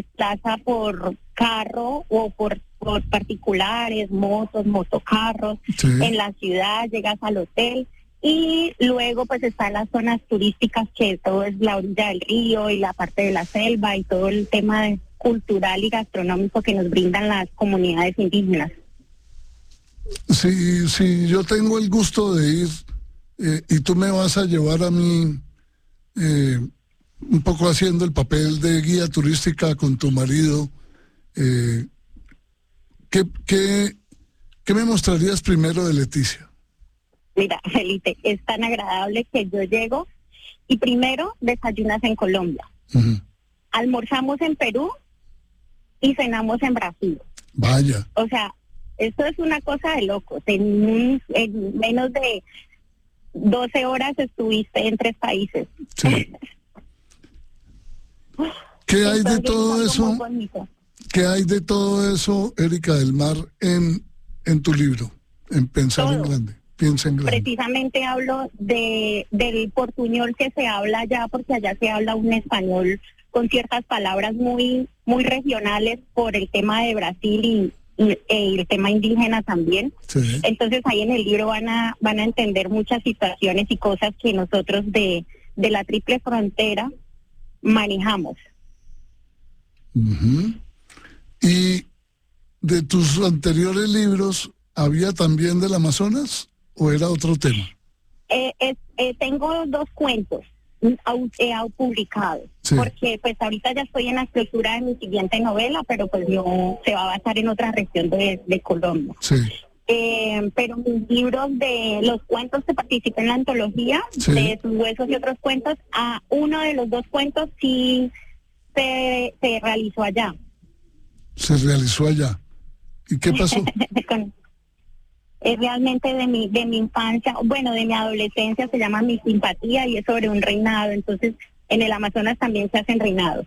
desplaza por carro o por particulares, motos, motocarros. Sí. En la ciudad llegas al hotel y luego pues están las zonas turísticas, que todo es la orilla del río y la parte de la selva y todo el tema cultural y gastronómico que nos brindan las comunidades indígenas. Si yo tengo el gusto de ir y tú me vas a llevar a mí un poco haciendo el papel de guía turística con tu marido, ¿qué me mostrarías primero de Leticia? Mira, Felipe, es tan agradable que yo llego y primero desayunas en Colombia, almorzamos en Perú y cenamos en Brasil. Vaya. O sea, esto es una cosa de locos. En menos de 12 horas estuviste en 3 países. Sí. ¿Qué hay de Entonces, todo es algo muy eso? bonito. ¿Qué hay de todo eso, Erika del Mar, en tu libro, en Pensar en Todo. Grande? Piensa en grande. Precisamente hablo del portuñol que se habla allá, porque allá se habla un español con ciertas palabras muy regionales por el tema de Brasil y el tema indígena también. Sí. Entonces ahí en el libro van a entender muchas situaciones y cosas que nosotros de la triple frontera manejamos. Ujú. ¿Y de tus anteriores libros había también del Amazonas o era otro tema? Tengo 2 cuentos publicados, Sí. porque pues ahorita ya estoy en la escritura de mi siguiente novela, pero pues se va a basar en otra región de Colombia. Sí. Pero mis libros de los cuentos que participé en la antología, Sí. de Tus huesos y otros cuentos, a uno de los 2 cuentos sí se realizó allá. Se realizó allá. ¿Y qué pasó? Es realmente de mi infancia, bueno, de mi adolescencia, se llama Mi Simpatía y es sobre un reinado. Entonces, en el Amazonas también se hacen reinados.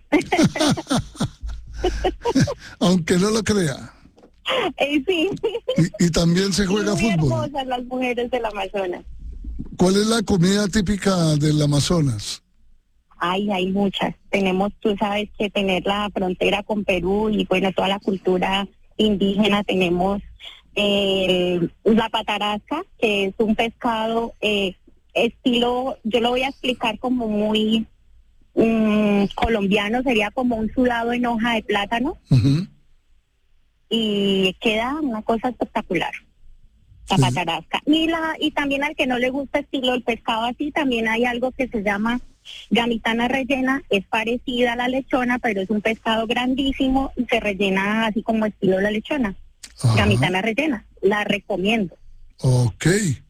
Aunque no lo crea. Sí. Y también se juega muy fútbol. hermosas las mujeres del Amazonas. ¿Cuál es la comida típica del Amazonas? Ay, hay muchas. Tú sabes que tener la frontera con Perú y bueno, toda la cultura indígena, tenemos la patarasca, que es un pescado estilo, yo lo voy a explicar como muy colombiano, sería como un sudado en hoja de plátano. Uh-huh. Y queda una cosa espectacular, la Sí. patarasca. Y también al que no le gusta estilo el pescado así, también hay algo que se llama gamitana rellena, es parecida a la lechona, pero es un pescado grandísimo y se rellena así como estilo la lechona. Ajá. Gamitana rellena, la recomiendo. Ok.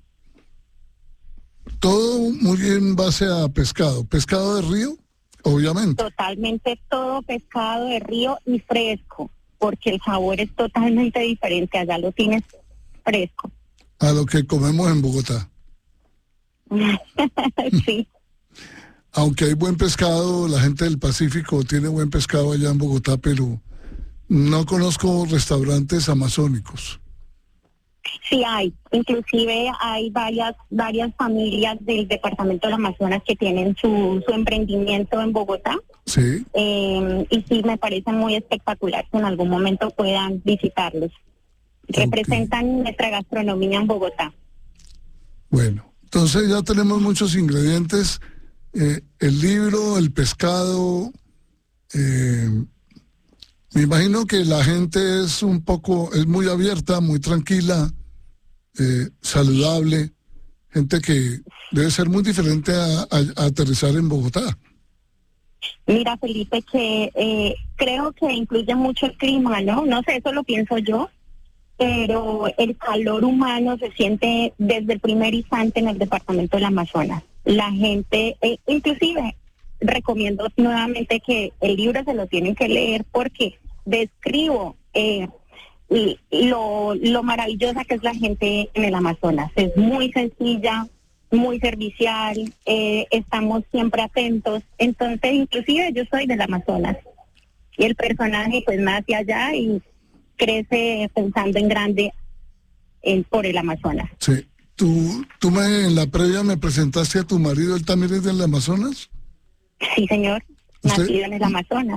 Todo muy en base a pescado. ¿Pescado de río? Obviamente. Totalmente todo pescado de río y fresco, porque el sabor es totalmente diferente, allá lo tienes fresco. A lo que comemos en Bogotá. Sí. Aunque hay buen pescado, la gente del Pacífico tiene buen pescado allá en Bogotá, pero no conozco restaurantes amazónicos. Sí hay, inclusive hay varias familias del departamento del Amazonas que tienen su emprendimiento en Bogotá, Sí. y sí me parece muy espectacular que en algún momento puedan visitarlos. Representan nuestra gastronomía en Bogotá. Bueno, entonces ya tenemos muchos ingredientes. El libro, el pescado. Me imagino que la gente es muy abierta, muy tranquila, saludable. Gente que debe ser muy diferente a aterrizar en Bogotá. Mira, Felipe, que creo que influye mucho el clima, ¿no? No sé, eso lo pienso yo, pero el calor humano se siente desde el primer instante en el departamento del Amazonas. La gente, inclusive, recomiendo nuevamente que el libro se lo tienen que leer porque describo lo maravillosa que es la gente en el Amazonas. Es muy sencilla, muy servicial, estamos siempre atentos. Entonces, inclusive yo soy del Amazonas y el personaje pues nace allá y crece pensando en grande por el Amazonas. Sí. ¿Tú en la previa me presentaste a tu marido, él también es del Amazonas? Sí, señor, ¿Usted? nacido en el Amazonas.